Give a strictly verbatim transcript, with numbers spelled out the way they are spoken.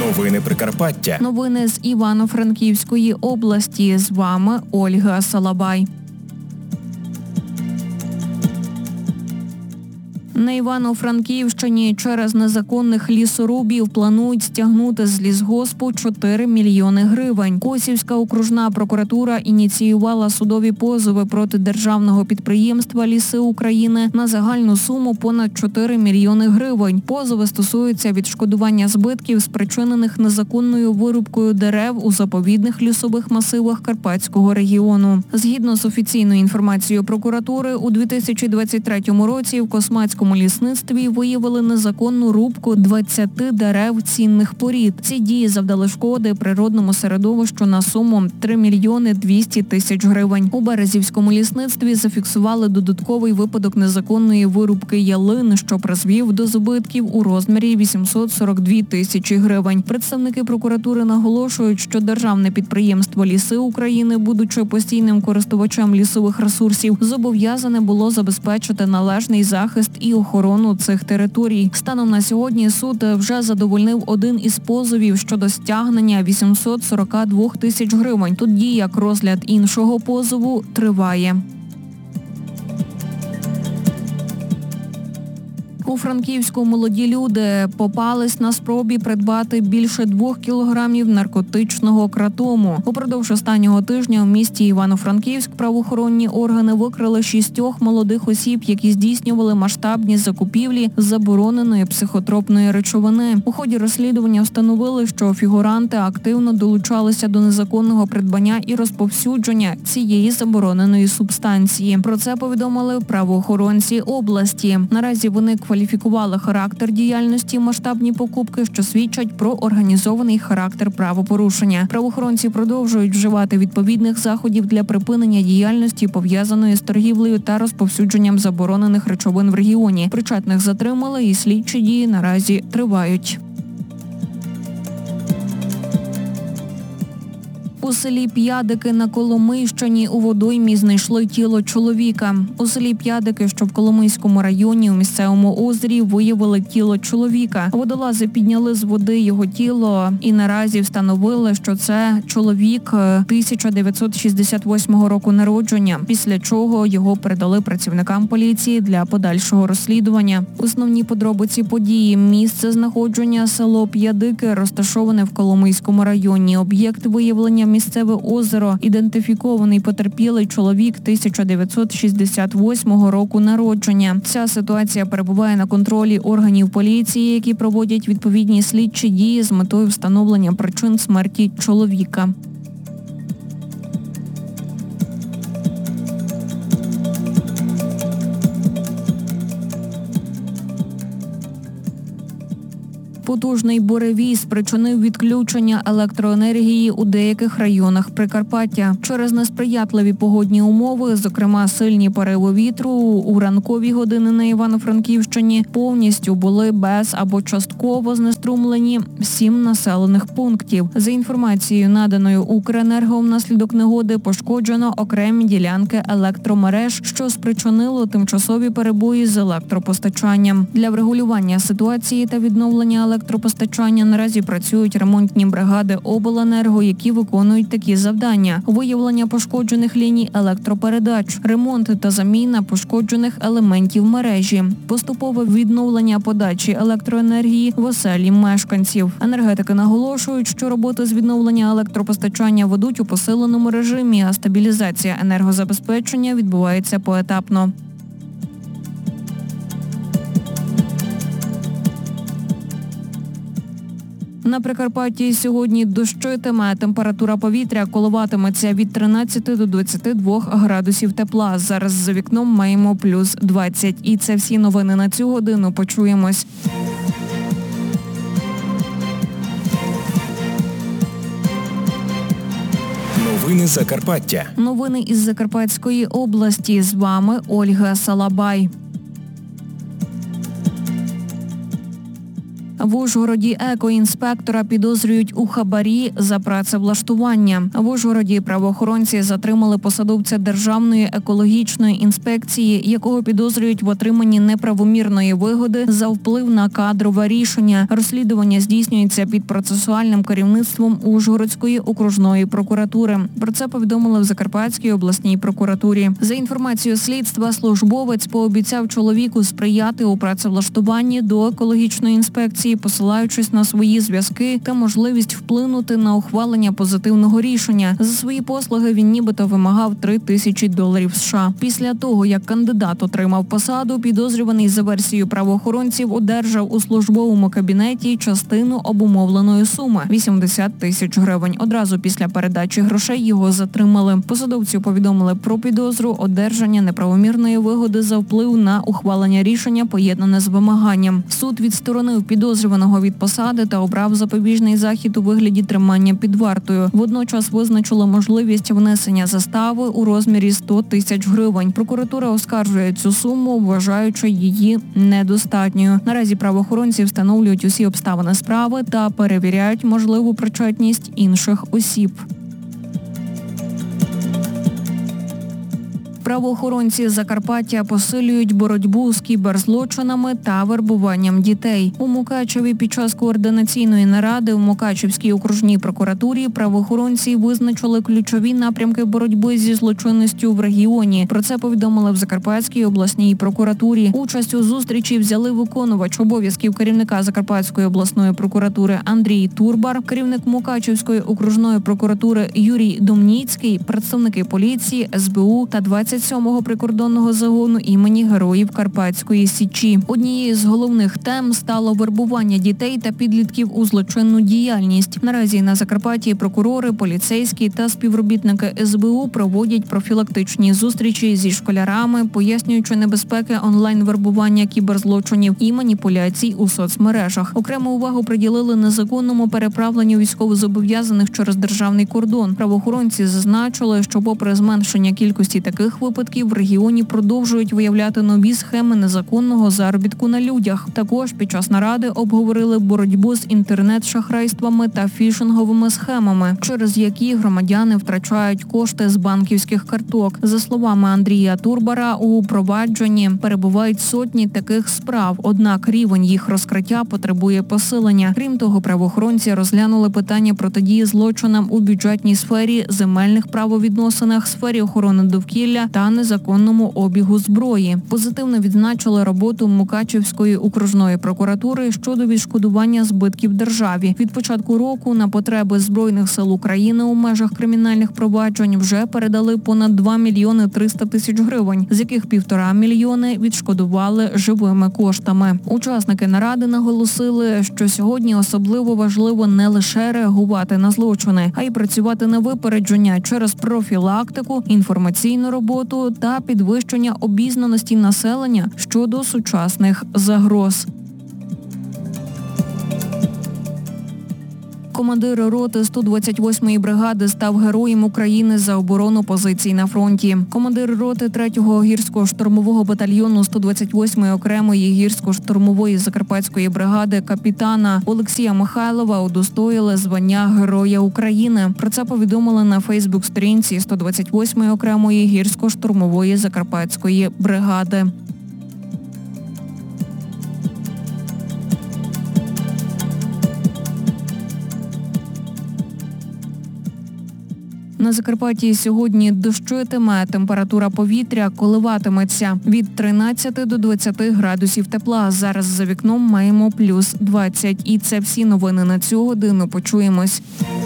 Новини Прикарпаття. Новини з Івано-Франківської області. З вами Ольга Салабай. На Івано-Франківщині через незаконних лісорубів планують стягнути з лісгоспу чотири мільйони гривень. Косівська окружна прокуратура ініціювала судові позови проти державного підприємства «Ліси України» на загальну суму понад чотири мільйони гривень. Позови стосуються відшкодування збитків, спричинених незаконною вирубкою дерев у заповідних лісових масивах Карпатського регіону. Згідно з офіційною інформацією прокуратури, у дві тисячі двадцять третьому році в Космацькому лісництві виявили незаконну рубку двадцяти дерев цінних порід. Ці дії завдали шкоди природному середовищу на суму три мільйони двісті тисяч гривень. У Березівському лісництві зафіксували додатковий випадок незаконної вирубки ялин, що призвів до збитків у розмірі вісімсот сорок дві тисячі гривень. Представники прокуратури наголошують, що державне підприємство «Ліси України», будучи постійним користувачем лісових ресурсів, зобов'язане було забезпечити належний захист і охорону цих територій. Станом на сьогодні суд вже задовольнив один із позовів щодо стягнення вісімсот сорок два тисяч гривень. Тоді як розгляд іншого позову триває. У Франківську молоді люди попались на спробі придбати більше двох кілограмів наркотичного кратому. Упродовж останнього тижня в місті Івано-Франківськ правоохоронні органи викрили шістьох молодих осіб, які здійснювали масштабні закупівлі забороненої психотропної речовини. У ході розслідування встановили, що фігуранти активно долучалися до незаконного придбання і розповсюдження цієї забороненої субстанції. Про це повідомили правоохоронці області. Наразі вони кваліфікували характер діяльності, масштабні покупки, що свідчать про організований характер правопорушення. Правоохоронці продовжують вживати відповідних заходів для припинення діяльності, пов'язаної з торгівлею та розповсюдженням заборонених речовин в регіоні. Причетних затримали і слідчі дії наразі тривають. У селі П'ядики на Коломийщині у водоймі знайшли тіло чоловіка. У селі П'ядики, що в Коломийському районі, у місцевому озері виявили тіло чоловіка. Водолази підняли з води його тіло і наразі встановили, що це чоловік тисяча дев'ятсот шістдесят восьмого року народження, після чого його передали працівникам поліції для подальшого розслідування. Основні подробиці події: місце знаходження – село П'ядики, розташоване в Коломийському районі. Об'єкт виявлення – місцеве озеро. Ідентифікований потерпілий чоловік тисяча дев'ятсот шістдесят восьмого року народження. Ця ситуація перебуває на контролі органів поліції, які проводять відповідні слідчі дії з метою встановлення причин смерті чоловіка. Потужний буревій спричинив відключення електроенергії у деяких районах Прикарпаття. Через несприятливі погодні умови, зокрема сильні пориви вітру, у ранкові години на Івано-Франківщині повністю були без або частково знеструмлені сім населених пунктів. За інформацією, наданою Укренерго, внаслідок негоди пошкоджено окремі ділянки електромереж, що спричинило тимчасові перебої з електропостачанням. Для врегулювання ситуації та відновлення електропостачання електропостачання наразі працюють ремонтні бригади обленерго, які виконують такі завдання: виявлення пошкоджених ліній електропередач, ремонт та заміна пошкоджених елементів мережі, поступове відновлення подачі електроенергії в оселі мешканців. Енергетики наголошують, що роботи з відновлення електропостачання ведуть у посиленому режимі, а стабілізація енергозабезпечення відбувається поетапно. На Прикарпатті сьогодні дощитиме. Температура повітря коливатиметься від тринадцяти до двадцяти двох градусів тепла. Зараз за вікном маємо плюс двадцять. І це всі новини на цю годину. Почуємось. Новини Закарпаття. Новини із Закарпатської області. З вами Ольга Салабай. В Ужгороді екоінспектора підозрюють у хабарі за працевлаштування. В Ужгороді правоохоронці затримали посадовця Державної екологічної інспекції, якого підозрюють в отриманні неправомірної вигоди за вплив на кадрове рішення. Розслідування здійснюється під процесуальним керівництвом Ужгородської окружної прокуратури. Про це повідомили в Закарпатській обласній прокуратурі. За інформацією слідства, службовець пообіцяв чоловіку сприяти у працевлаштуванні до екологічної інспекції, посилаючись на свої зв'язки та можливість вплинути на ухвалення позитивного рішення. За свої послуги він нібито вимагав три тисячі доларів США. Після того, як кандидат отримав посаду, підозрюваний за версією правоохоронців одержав у службовому кабінеті частину обумовленої суми – вісімдесят тисяч гривень. Одразу після передачі грошей його затримали. Посадовцю повідомили про підозру одержання неправомірної вигоди за вплив на ухвалення рішення, поєднане з вимаганням. Суд відсторонив підозрюваного від посади та обрав запобіжний захід у вигляді тримання під вартою. Водночас визначило можливість внесення застави у розмірі сто тисяч гривень. Прокуратура оскаржує цю суму, вважаючи її недостатньою. Наразі правоохоронці встановлюють усі обставини справи та перевіряють можливу причетність інших осіб. Правоохоронці Закарпаття посилюють боротьбу з кіберзлочинами та вербуванням дітей. У Мукачеві під час координаційної наради в Мукачевській окружній прокуратурі правоохоронці визначили ключові напрямки боротьби зі злочинністю в регіоні. Про це повідомили в Закарпатській обласній прокуратурі. Участь у зустрічі взяли виконувач обов'язків керівника Закарпатської обласної прокуратури Андрій Турбар, керівник Мукачевської окружної прокуратури Юрій Домніцький, представники поліції, ес бе у та двадцять сьомого прикордонного загону імені Героїв Карпатської Січі. Однією з головних тем стало вербування дітей та підлітків у злочинну діяльність. Наразі на Закарпатті прокурори, поліцейські та співробітники ес бе у проводять профілактичні зустрічі зі школярами, пояснюючи небезпеки онлайн-вербування кіберзлочинів і маніпуляцій у соцмережах. Окрему увагу приділили незаконному переправленню військовозобов'язаних через державний кордон. Правоохоронці зазначили, що попри зменшення кількості таких випадків в регіоні продовжують виявляти нові схеми незаконного заробітку на людях. Також під час наради обговорили боротьбу з інтернет-шахрайствами та фішинговими схемами, через які громадяни втрачають кошти з банківських карток. За словами Андрія Турбара, у провадженні перебувають сотні таких справ, однак рівень їх розкриття потребує посилення. Крім того, правоохоронці розглянули питання протидії злочинам у бюджетній сфері, земельних правовідносинах, сфері охорони довкілля та незаконному обігу зброї. Позитивно відзначили роботу Мукачевської окружної прокуратури щодо відшкодування збитків державі. Від початку року на потреби Збройних сил України у межах кримінальних проваджень вже передали понад два мільйони триста тисяч гривень, з яких півтора мільйони відшкодували живими коштами. Учасники наради наголосили, що сьогодні особливо важливо не лише реагувати на злочини, а й працювати на випередження через профілактику, інформаційну роботу та підвищення обізнаності населення щодо сучасних загроз. Командир роти сто двадцять восьмої бригади став Героєм України за оборону позицій на фронті. Командир роти третього гірсько-штурмового батальйону сто двадцять восьмої окремої гірсько-штурмової закарпатської бригади капітана Олексія Михайлова удостоїли звання Героя України. Про це повідомили на фейсбук-сторінці сто двадцять восьмої окремої гірсько-штурмової закарпатської бригади. На Закарпатті сьогодні дощитиме, температура повітря коливатиметься від тринадцяти до двадцяти градусів тепла. Зараз за вікном маємо плюс двадцять. І це всі новини на цю годину. Почуємось.